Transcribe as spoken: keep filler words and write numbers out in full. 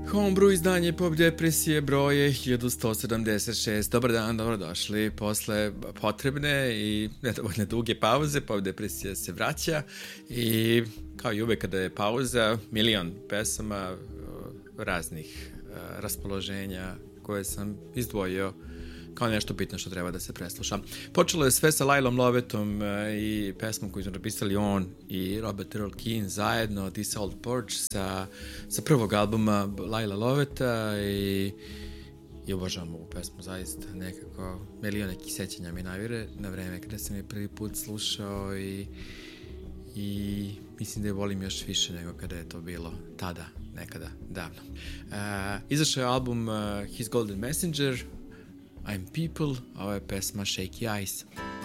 Homebrew izdanje Pop depresije broje hiljadu sto sedamdeset šest. Dobar dan, dobrodošli. Posle potrebne i nedovoljne duge pauze Pop depresija se vraća i kao i uvek kada je pauza, milion pesama raznih raspoloženja koje sam izdvojio kao nešto bitno što treba da se presluša. Počelo je sve sa Lylom Lovetom i pesmom koju su napisali on i Robert Earl Keen zajedno, This Old Porch, sa, sa prvog albuma Lyla Loveta i, i obožavam ovu pesmu, zaista nekako milion nekih sećanja mi navire na vreme kada sam je prvi put slušao i, i mislim da je volim još više nego kada je to bilo tada, nekada, davno. Uh, izašao je album uh, His Golden Messenger, I'm People, a ovo je pesma Shaky Eyes.